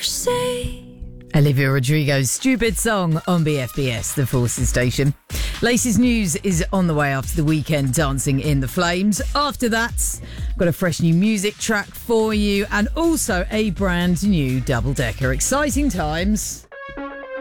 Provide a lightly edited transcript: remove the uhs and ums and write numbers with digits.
Olivia Rodrigo's Stupid Song on BFBS, the Forces station. Latest news is on the way after the weekend Dancing in the Flames. After that, got a fresh new music track for you and also a brand new double-decker. Exciting times.